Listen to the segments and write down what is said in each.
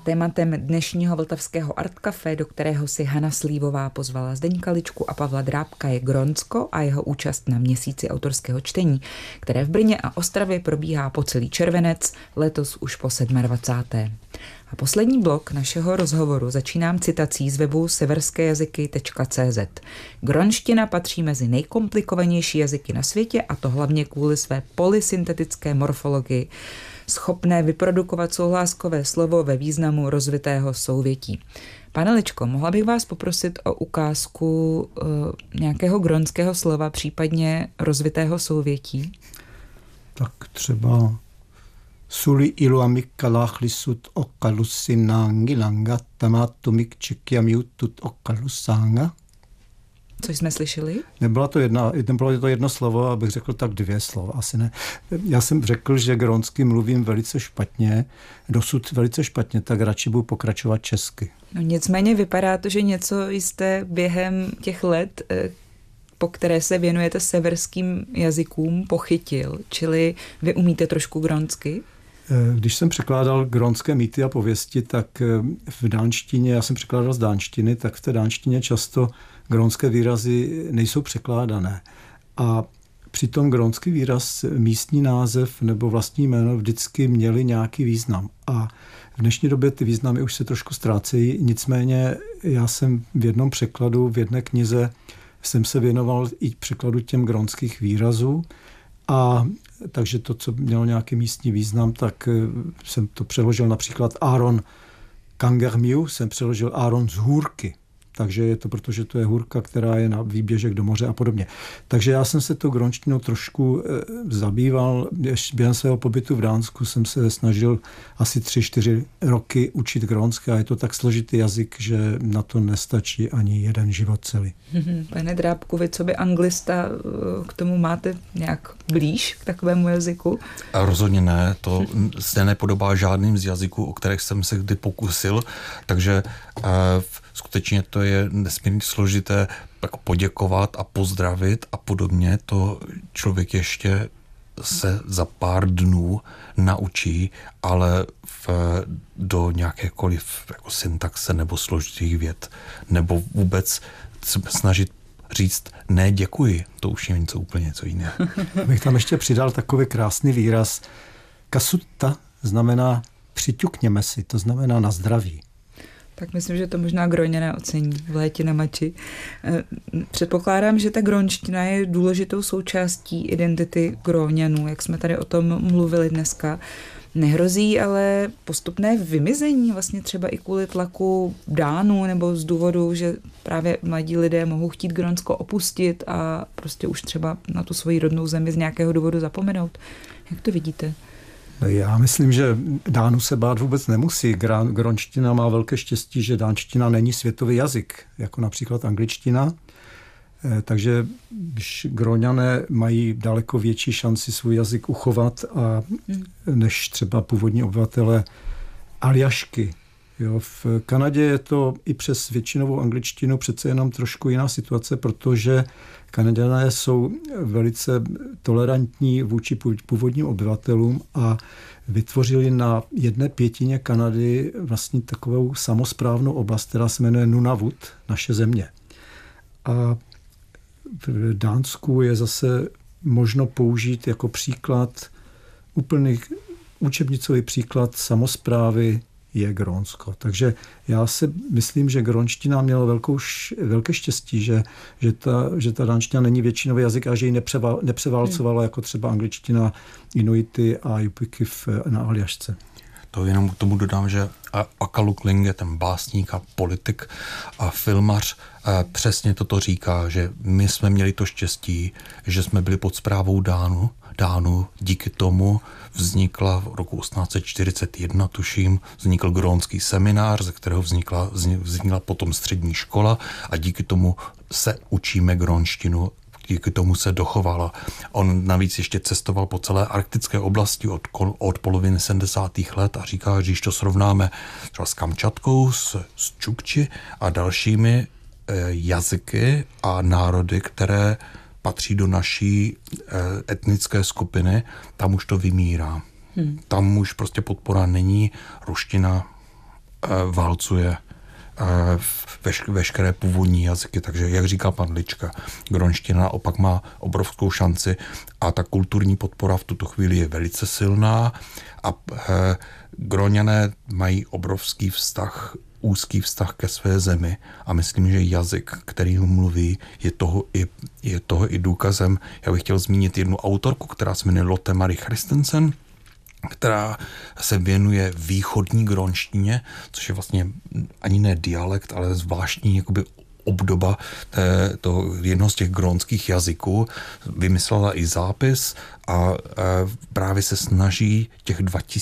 tématem dnešního vltavského Art Café, do kterého si Hana Slívová pozvala Zdeňka Ličku a Pavla Drábka, je Grónsko a jeho účast na měsíci autorského čtení, které v Brně a Ostravě probíhá po celý červenec, letos už po 27. A poslední blok našeho rozhovoru začínám citací z webu severskejazyky.cz. Grónština patří mezi nejkomplikovanější jazyky na světě, a to hlavně kvůli své polysyntetické morfologii, schopné vyprodukovat souhláskové slovo ve významu rozvitého souvětí. Pane Ličko, mohla bych vás poprosit o ukázku nějakého grónského slova, případně rozvitého souvětí? Tak třeba Suli iluamikkalahlisut okkalussinangilanga tamatumik čikiamiutut okkalusanga. Co jsme slyšeli? Nebylo to jedno slovo, abych řekl tak 2 slova, asi ne. Já jsem řekl, že grónsky mluvím velice špatně, dosud velice špatně, tak radši budu pokračovat česky. No nicméně vypadá to, že něco jste během těch let, po které se věnujete severským jazykům, pochytil. Čili vy umíte trošku grónsky? Když jsem překládal grónské mýty a pověsti, tak v dánštině, já jsem překládal z dánštiny, tak v té dánštině často grónské výrazy nejsou překládané. A přitom grónský výraz, místní název nebo vlastní jméno vždycky měly nějaký význam. A v dnešní době ty významy už se trošku ztrácejí, nicméně já jsem v jednom překladu, v jedné knize jsem se věnoval i překladu těm grónských výrazů, a takže to, co mělo nějaký místní význam, tak jsem to přeložil například Aaron Kangermiu, jsem přeložil Aaron z hůrky. Takže je to, protože to je hůrka, která je na výběžek do moře a podobně. Takže já jsem se tou grónštinou trošku zabýval. Během svého pobytu v Dánsku jsem se snažil asi 3-4 roky učit grónsky, a je to tak složitý jazyk, že na to nestačí ani jeden život celý. Pane Drábku, vy co by anglista, k tomu máte nějak blíž k takovému jazyku? A rozhodně ne, to se nepodobá žádným z jazyků, o kterých jsem se kdy pokusil, takže skutečně to je nesmírně složité jako poděkovat a pozdravit a podobně. To člověk ještě se za pár dnů naučí, ale do nějakékoliv jako syntaxe nebo složitých vět, nebo vůbec snažit říct ne děkuji, to už je něco jiného. Bych tam ještě přidal takový krásný výraz. Kasutta znamená přiťukněme si, to znamená na zdraví. Tak myslím, že to možná Gróňané ocení v létě na Mači. Předpokládám, že ta grónština je důležitou součástí identity Gróňanů, jak jsme tady o tom mluvili dneska. Nehrozí ale postupné vymizení, vlastně třeba i kvůli tlaku Dánů, nebo z důvodu, že právě mladí lidé mohou chtít Grónsko opustit a prostě už třeba na tu svoji rodnou zemi z nějakého důvodu zapomenout. Jak to vidíte? Já myslím, že Dánů se bát vůbec nemusí. Grónština má velké štěstí, že dánština není světový jazyk, jako například angličtina. Takže Gróňané mají daleko větší šanci svůj jazyk uchovat než třeba původní obyvatele Aljašky. Jo, v Kanadě je to i přes většinovou angličtinu přece jenom trošku jiná situace, protože Kanaďané jsou velice tolerantní vůči původním obyvatelům a vytvořili na 1/5 Kanady vlastně takovou samosprávnou oblast, která se jmenuje Nunavut, naše země. A v Dánsku je zase možno použít jako příklad, úplný učebnicový příklad samosprávy je Grónsko. Takže já si myslím, že grónština měla velké štěstí, že ta dánština není většinový jazyk a že ji nepřeválcovala jako třeba angličtina Inuity a Jupiky na Aljašce. To jenom k tomu dodám, že Akaluk Linge, ten básník a politik a filmař, přesně toto říká, že my jsme měli to štěstí, že jsme byli pod správou Dánů. Díky tomu vznikla v roku 1841, tuším, vznikl grónský seminář, ze kterého vznikla potom střední škola, a díky tomu se učíme grónštinu, díky tomu se dochovala. On navíc ještě cestoval po celé arktické oblasti od poloviny 70. let a říká, že když to srovnáme třeba s Kamčatkou, s Čukči a dalšími jazyky a národy, které patří do naší etnické skupiny, tam už to vymírá. Tam už prostě podpora není, ruština válcuje veškeré původní jazyky. Takže, jak říká pan Lička, gronština naopak má obrovskou šanci a ta kulturní podpora v tuto chvíli je velice silná a Groňané mají obrovský vztah, úzký vztah ke své zemi a myslím, že jazyk, který mluví, je toho i důkazem. Já bych chtěl zmínit jednu autorku, která se jmenuje Lotte Marie Christensen, která se věnuje východní gronštině, což je vlastně ani ne dialekt, ale zvláštní jakoby obdoba jednoho z těch grónských jazyků. Vymyslela i zápis a právě se snaží těch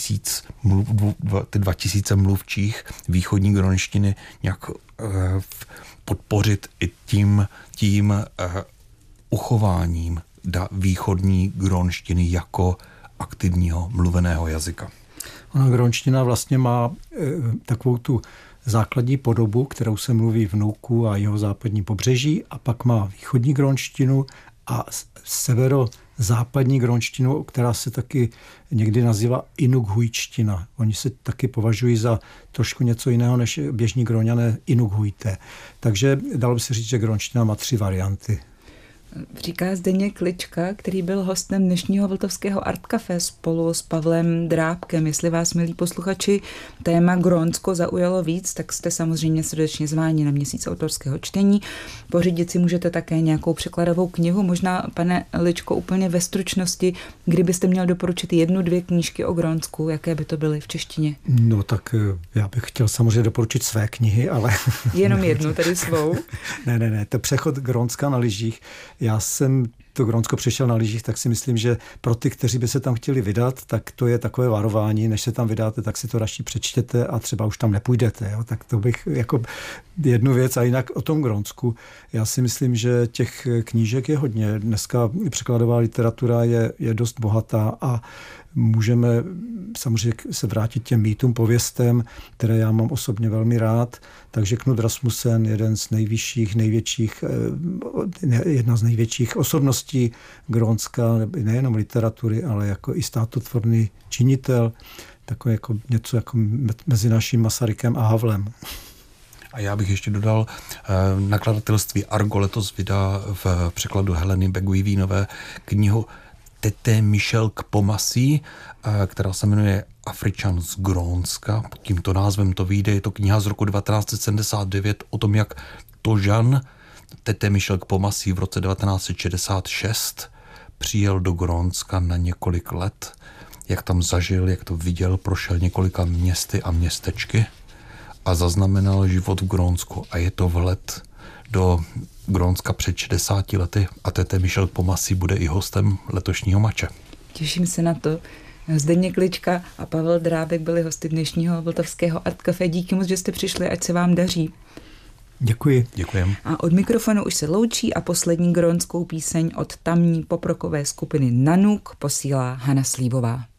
2000 mluvčích východní grónštiny nějak podpořit i tím uchováním východní grónštiny jako aktivního mluveného jazyka. Ona grónština vlastně má takovou tu základní podobu, kterou se mluví v Nuuku a jeho západní pobřeží, a pak má východní grónštinu a severozápadní grónštinu, která se taky někdy nazývá inukhujčtina. Oni se taky považují za trošku něco jiného než běžní Gróňané inukhujté. Takže dalo by se říct, že grónština má 3 varianty. Říká Zdeněk Lička, který byl hostem dnešního Vltavského Art Café spolu s Pavlem Drábkem. Jestli vás, milí posluchači, téma Grónsko zaujalo víc, tak jste samozřejmě srdečně zváni na Měsíc autorského čtení. Pořídit si můžete také nějakou překladovou knihu. Možná, pane Ličko, úplně ve stručnosti, kdybyste měl doporučit 1-2 knížky o Grónsku, jaké by to byly v češtině? No tak já bych chtěl samozřejmě doporučit své knihy, ale... Jenom jednu, tedy svou? Ne, to Přechod Grónska na lyžích. Já jsem to Grónsko přešel na lyžích, tak si myslím, že pro ty, kteří by se tam chtěli vydat, tak to je takové varování, než se tam vydáte, tak si to radši přečtěte a třeba už tam nepůjdete. Jo? Tak to bych jako jednu věc. A jinak o tom Grónsku, já si myslím, že těch knížek je hodně. Dneska překladová literatura je dost bohatá a můžeme samozřejmě se vrátit těm mýtům, pověstem, které já mám osobně velmi rád. Takže Knud Rasmussen, jedna z největších osobností Grónska, nejenom literatury, ale jako i státotvorný činitel, takové jako něco jako mezi naším Masarykem a Havlem. A já bych ještě dodal, nakladatelství Argo letos vydá v překladu Heleny Beguivínové knihu Tété Michel Kpomasí, která se jmenuje Afričan z Grónska. Pod tímto názvem to vyjde. Je to kniha z roku 1979 o tom, jak Tožan, Tété Michel Kpomasí, v roce 1966 přijel do Grónska na několik let, jak tam zažil, jak to viděl, prošel několika městy a městečky a zaznamenal život v Grónsku. A je to vhled do Grónska před 60 lety a Tété Michel Kpomasí bude i hostem letošního mače. Těším se na to. Zdeněk Lička a Pavel Drábek byli hosty dnešního Vltavského Art Café. Díky moc, že jste přišli, ať se vám daří. Děkuji. Děkujem. A od mikrofonu už se loučí a poslední grónskou píseň od tamní poprokové skupiny Nanook posílá Hana Slívová.